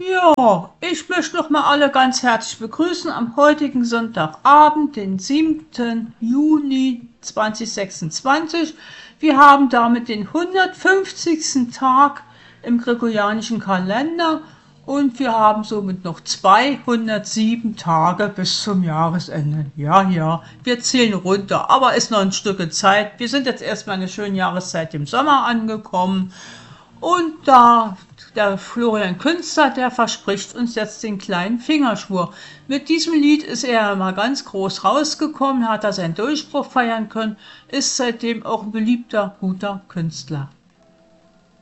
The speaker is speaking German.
Ja, ich möchte noch mal alle ganz herzlich begrüßen am heutigen Sonntagabend, den 7. Juni 2026. Wir haben damit den 150. Tag im gregorianischen Kalender und wir haben somit noch 207 Tage bis zum Jahresende. Ja, wir zählen runter, aber ist noch ein Stück Zeit. Wir sind jetzt erstmal in der schönen Jahreszeit im Sommer angekommen. Und da der Florian Künstler, der verspricht uns jetzt den kleinen Fingerschwur. Mit diesem Lied ist er mal ganz groß rausgekommen, hat er seinen Durchbruch feiern können, ist seitdem auch ein beliebter, guter Künstler.